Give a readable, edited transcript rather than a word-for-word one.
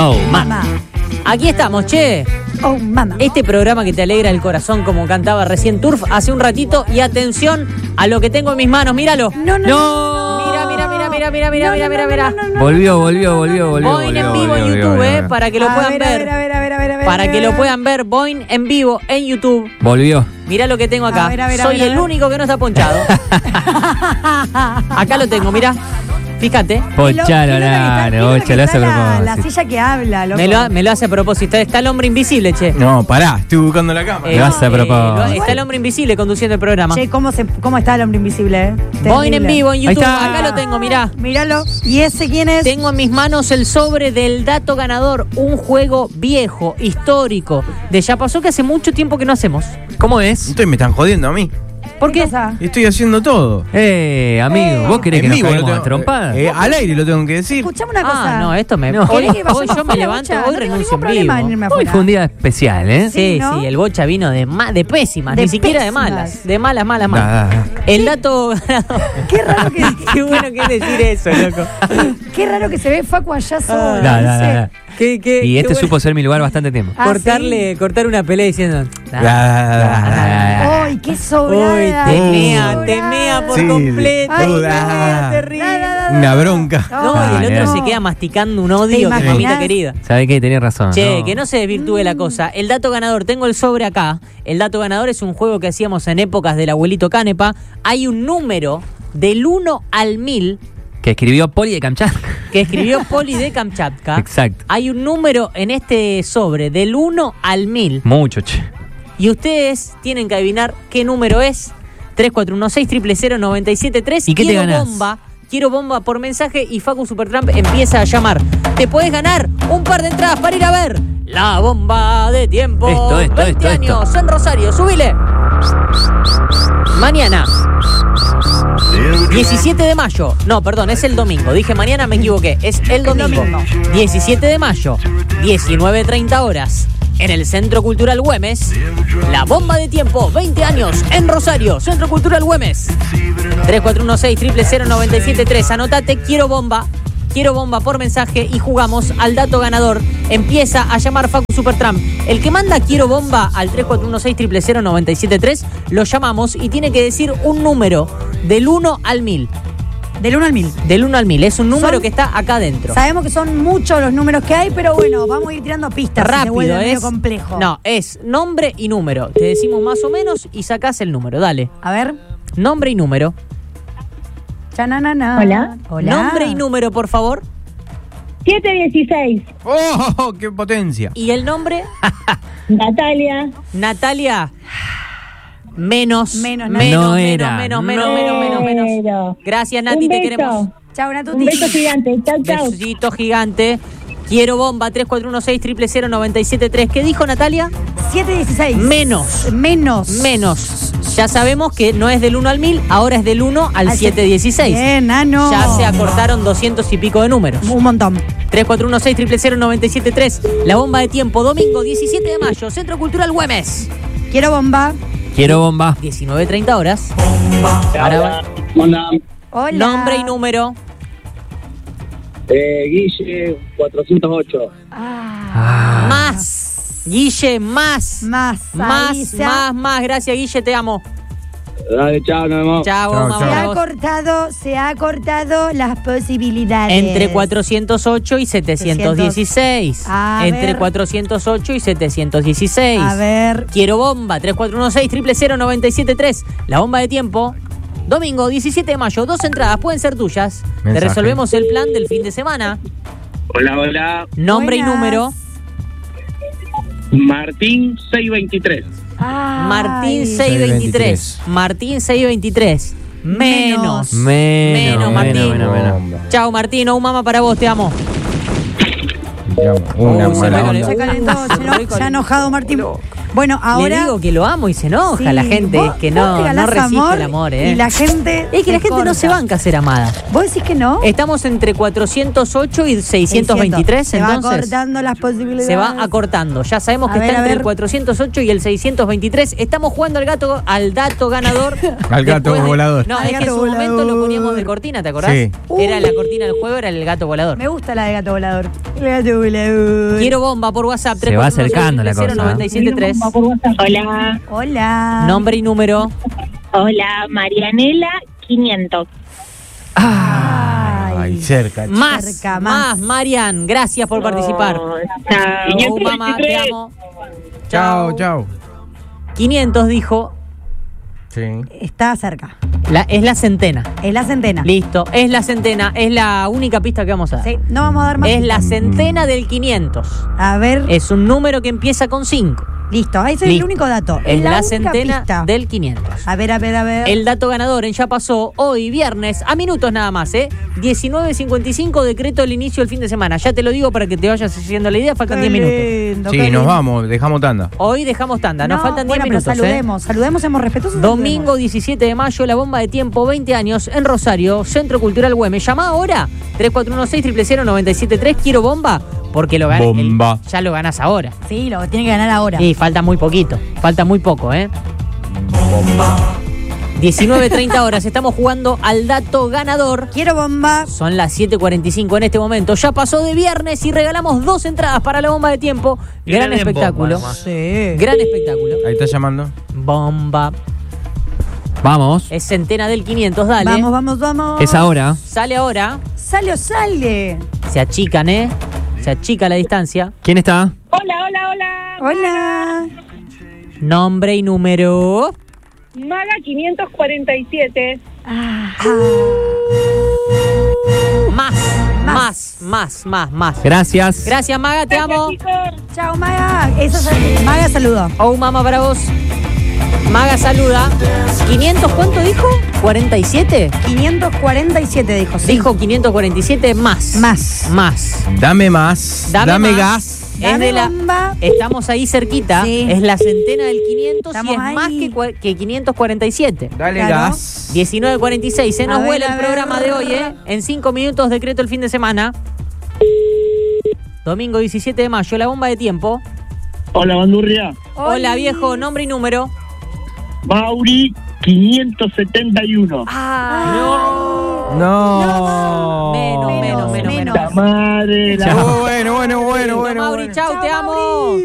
Oh, mamá. Aquí estamos, che. Oh, mamá. Este programa que te alegra el corazón, como cantaba recién Turf hace un ratito. Y atención a lo que tengo en mis manos, míralo. No. Mira. Volvió. Boing en vivo en YouTube, para que lo puedan ver. A ver. Para que lo puedan ver, Boing en vivo en YouTube. Volvió. Mirá lo que tengo acá. A ver, Soy el único que no está ponchado. Acá lo tengo, mirá. Fíjate. Ponchalo, Nano. Lo hace a La propósito. silla que habla, loco. Me lo hace a propósito. Está el hombre invisible, che. No, pará, estoy buscando la cámara. Lo hace a propósito. Está el hombre invisible conduciendo el programa. Che, ¿cómo está el hombre invisible? Boing en vivo en YouTube. está. Acá lo tengo, mirá. Míralo. ¿Y ese quién es? Tengo en mis manos el sobre del dato ganador. Un juego viejo, histórico. De ya pasó que hace mucho tiempo que no hacemos. ¿Cómo es? Entonces me están jodiendo a mí. ¿Por qué? pasa? Estoy haciendo todo. Amigo, ¿vos querés que En nos vivo caigamos lo a trompadas? al aire lo tengo que decir. Escuchame una cosa. No, esto me... No. Hoy, ¿Querés que vayamos hoy yo me afuera, levanto, Bocha? hoy No tengo renuncio ningún en problema vivo. en irme Hoy afuera. fue un día especial, ¿eh? Sí, ¿no? el Bocha vino de pésimas, De ni siquiera de pésimas. malas. De malas. Ah, El dato ganador. Qué raro que Qué bueno que es decir eso, loco. qué raro que se ve Facu allá solo. No. Y Y este supo ser mi lugar bastante tiempo. Ah, cortar una pelea diciendo. ¡Ay, qué sobrada! Te mea por Sí, completo. Ay, Terrible. Una bronca. No, y el otro no. se queda masticando un odio ¿Te que imaginas? mamita querida. ¿Sabés qué? Tenés razón. Che, que no se desvirtúe la cosa. El dato ganador, tengo el sobre acá. El dato ganador es un juego que hacíamos en épocas del abuelito Canepa. Hay un número del 1 al 1000 Que escribió Poli de Kamchatka. que escribió Poli de Kamchatka. Exacto. Hay un número en este sobre del 1 al 1000 Mucho, che. y ustedes tienen que adivinar qué número es. 3416-000-973. ¿Y qué te ganás? Quiero bomba por mensaje y Facu Supertramp empieza a llamar. Te podés ganar un par de entradas para ir a ver La Bomba de Tiempo. Esto. 20 años en Rosario. Subile. Mañana. 17 de mayo. No, perdón, es el domingo. Dije mañana, me equivoqué. Es el domingo. 17 de mayo. 19:30 horas. En el Centro Cultural Güemes. La Bomba de Tiempo. 20 años en Rosario. Centro Cultural Güemes. 3416-000-973. Anotate, quiero bomba por mensaje y jugamos al dato ganador. Empieza a llamar Facu Supertramp. El que manda quiero bomba al 3416-000-973 lo llamamos y tiene que decir un número del 1 al 1000. Del 1 al 1000. Del 1 al 1000. Es un número que está acá adentro. Sabemos que son muchos los números que hay, pero bueno, vamos a ir tirando pistas. Si se Rápido, vuelve medio es complejo. No, es nombre y número. Te decimos más o menos y sacás el número. Dale. A ver. Nombre y número. Chananana. Hola. Nombre y número, por favor. 716. ¡Oh, qué potencia! ¿Y el nombre? Natalia. Natalia. Menos. Menos. No era. Menos. Pero. Gracias, Nati, Un te beso. queremos. Chau, Natuti. Un beso gigante. Chau, chau. Besito gigante. Quiero bomba, 3416-000-973. ¿Qué dijo Natalia? 716. Menos. Ya sabemos que no es del 1 al 1000, ahora es del 1 al 716. Bien, Nano. Ya se acortaron 200 y pico de números. Un montón. 3416-000-973. La Bomba de Tiempo, domingo 17 de mayo, Centro Cultural Güemes. Quiero bomba. Quiero bomba. 19:30 horas. Ahora va. Hola. Nombre y número. Guille, 408. Más. Guille, más. Más. Ahí Gracias, Guille, te amo. Dale, chao, nos vemos. Chao, Chao, mamá. chao. Se ha cortado las posibilidades. Entre 408 y 716. A Entre ver. 408 y 716. A ver. Quiero bomba, 3416-000-973. La Bomba de Tiempo, domingo 17 de mayo. 2 entradas pueden ser tuyas. Te Mensaje. resolvemos el plan del fin de semana. Hola. Nombre Buenas. y número. Martín, 623. Ay. Martín 623. Martín 623. Menos. Menos, Martín. menos. Chao, Martín. Un mamá para vos, te amo. Una Uy, se mala me onda. Se calentó, se ha enojado Martín. Bueno, ahora. Le digo que lo amo y se enoja Sí, la gente. vos- Que vos no regalás resiste el amor, Y la gente. Es que la te gente no se corta. banca a ser amada. ¿Vos decís que no? Estamos entre 408 y 623, Se va entonces cortando las posibilidades. se va acortando. Ya sabemos A que ver, está a entre el ver. 408 y el 623. Estamos jugando al dato ganador. Al gato Después de- volador. No, Al es que en gato su momento lo volador. poníamos de cortina, ¿te acordás? Sí. Era la cortina del juego, era el gato volador. Me gusta la de gato volador. El gato volador. Quiero bomba por WhatsApp. Se va acercando la cosa, 097.3. Hola. Hola. Nombre y número. Hola, Marianela 500. Ay, cerca. Más, Cerca, más, más. Marian. Gracias por participar. Chao. Oh, mamá, te amo. Chao, chao. 500 dijo. Sí. Está cerca. Es la centena. Es la centena. Listo, es la centena. Es la única pista que vamos a dar. Sí, no vamos a dar más. Es la centena del 500. A ver. Es un número que empieza con 5. Listo. Ese es el Listo. único dato. Es la única centena pista. del 500. A ver, a ver, a ver. El dato ganador en Ya Pasó, hoy viernes, a minutos nada más, 19:55, decreto el inicio del fin de semana. Ya te lo digo para que te vayas haciendo la idea, faltan Qué 10 minutos. lindo, Sí, qué nos lindo. vamos, dejamos tanda. Hoy dejamos tanda, nos faltan 10 bueno, minutos. pero saludemos, saludemos, seamos respetuosos. Domingo 17 de mayo, la bomba de tiempo, 20 años, en Rosario, Centro Cultural Güemes. Llama ahora, 3416-00973, quiero bomba, porque lo ganas. Bomba. Ya lo ganas ahora. Sí, lo tiene que ganar ahora. Y falta muy poquito, falta muy poco, 19:30 horas, estamos jugando al dato ganador. Quiero bomba. Son las 7:45 en este momento. Ya pasó de viernes y regalamos 2 entradas para la bomba de tiempo. Gran Bien espectáculo. bomba, Sí. Gran espectáculo. Ahí está llamando. Bomba. Vamos. Es centena del 500, dale. Vamos, vamos, vamos. Es ahora. Sale ahora. Sale o sale. Se achican, Se achica la distancia. ¿Quién está? Hola, hola, hola. Hola. Nombre y número. Maga 547. Más. Gracias. Gracias, Maga, te amo. Chao, Maga. Maga saludó. Oh, mamá, para vos. Maga saluda. ¿500 cuánto dijo? ¿47? 547 dijo. Sí. Dijo 547 más. Más. Dame más. Dame más. gas. Es Dame de la. bomba. Estamos ahí cerquita. Sí. Es la centena del 500 Estamos y es más ahí. que 547. Dale Claro. gas. 19:46. Se nos A ver, vuela a el ver. programa de hoy, En 5 minutos decreto el fin de semana. Domingo 17 de mayo, la bomba de tiempo. Hola, Bandurria. Hola, viejo, nombre y número. Mauri 571. Ah, No. Menos. La madre, la Chao. Bueno. Mauri, chau, te amo.